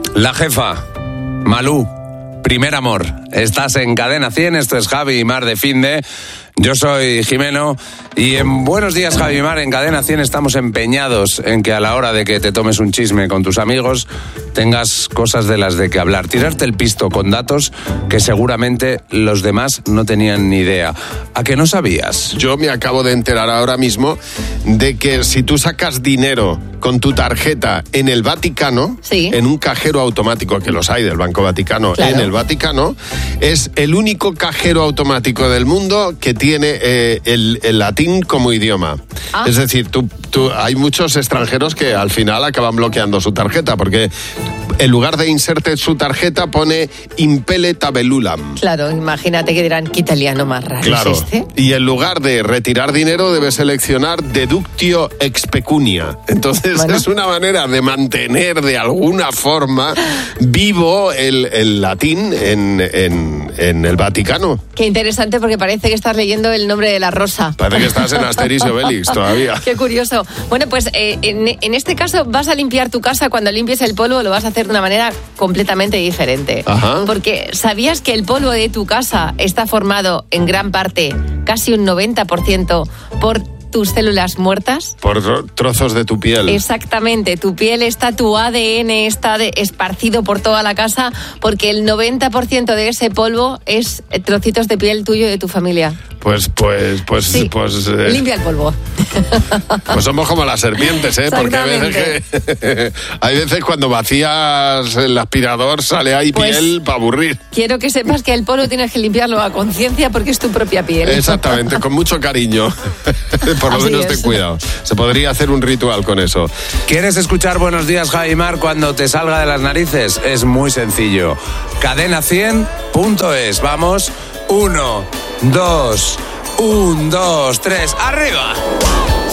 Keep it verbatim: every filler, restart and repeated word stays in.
La jefa, Malú, primer amor. Estás en Cadena cien, esto es Javi y Mar de Finde. Yo soy Jimeno y en Buenos Días, Javi y Mar, en Cadena cien estamos empeñados en que a la hora de que te tomes un chisme con tus amigos tengas cosas de las de que hablar. Tirarte el pisto con datos que seguramente los demás no tenían ni idea. ¿A que no sabías? Yo me acabo de enterar ahora mismo de que si tú sacas dinero con tu tarjeta en el Vaticano, sí. en un cajero automático, que los hay del Banco Vaticano, claro. en el Vaticano, es el único cajero automático del mundo que tiene eh, el, el latín como idioma. Ah. Es decir, tú, tú, hay muchos extranjeros que al final acaban bloqueando su tarjeta porque en lugar de inserte su tarjeta pone impele tabelulam. Claro, imagínate que dirán, ¿qué italiano más raro Claro. es este? Y en lugar de retirar dinero debe seleccionar deductio ex pecunia. Entonces Bueno. es una manera de mantener de alguna forma vivo el, el latín en, en, en el Vaticano. Qué interesante, porque parece que estás leyendo el nombre de la rosa. Parece que estás en Asterix y Obelix todavía. Qué curioso. Bueno, pues eh, en, en este caso vas a limpiar tu casa. Cuando limpies el polvo lo vas a hacer de una manera completamente diferente. Ajá. Porque ¿sabías que el polvo de tu casa está formado en gran parte, casi un noventa por ciento, por tus células muertas? Por tro- trozos de tu piel. Exactamente, tu piel está, tu A D N está de, esparcido por toda la casa, porque el noventa por ciento de ese polvo es trocitos de piel tuyo y de tu familia. Pues, pues, pues, Sí. pues... eh, Limpia el polvo. Pues somos como las serpientes, ¿eh? Porque hay veces, que, hay veces cuando vacías el aspirador sale ahí Pues- piel para aburrir. Quiero que sepas que el polvo tienes que limpiarlo a conciencia porque es tu propia piel. Exactamente, con mucho cariño. Por lo Así menos es. ten cuidado. Se podría hacer un ritual con eso. ¿Quieres escuchar Buenos Días, Javi y Mar cuando te salga de las narices? Es muy sencillo. cadena cien punto es. Vamos. Uno, dos, un, dos, tres. ¡Arriba!